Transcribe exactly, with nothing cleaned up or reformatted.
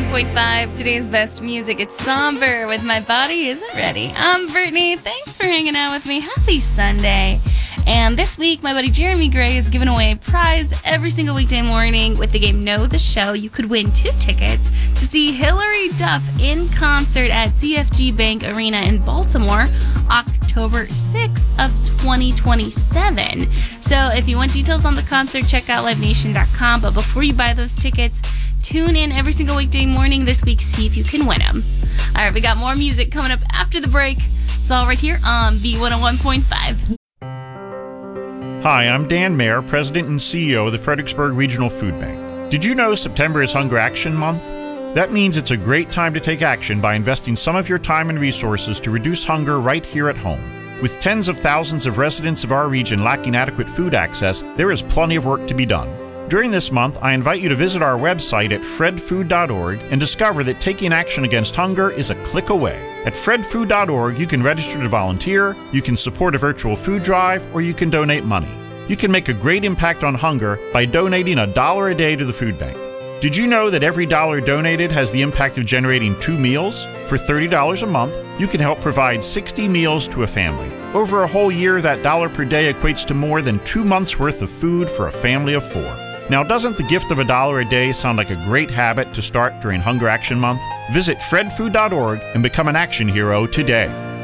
point five, today's best music. It's Somber with My Body Isn't Ready. I'm Brittany. Thanks for hanging out with me. Happy Sunday. And this week, my buddy Jeremy Gray is giving away a prize every single weekday morning with the game Know the Show. You could win two tickets to see Hillary Duff in concert at C F G Bank Arena in Baltimore, October sixth of twenty twenty-seven. So if you want details on the concert, check out live nation dot com. But before you buy those tickets, tune in every single weekday morning this week, see if you can win them. All right, we got more music coming up after the break. It's all right here on B one oh one point five. Hi, I'm Dan Mayer, President and C E O of the Fredericksburg Regional Food Bank. Did you know September is Hunger Action Month? That means it's a great time to take action by investing some of your time and resources to reduce hunger right here at home. With tens of thousands of residents of our region lacking adequate food access, there is plenty of work to be done. During this month, I invite you to visit our website at fred food dot org and discover that taking action against hunger is a click away. At fred food dot org, you can register to volunteer, you can support a virtual food drive, or you can donate money. You can make a great impact on hunger by donating a dollar a day to the food bank. Did you know that every dollar donated has the impact of generating two meals? For thirty dollars a month, you can help provide sixty meals to a family. Over a whole year, that dollar per day equates to more than two months' worth of food for a family of four. Now, doesn't the gift of a dollar a day sound like a great habit to start during Hunger Action Month? Visit fred food dot org and become an action hero today.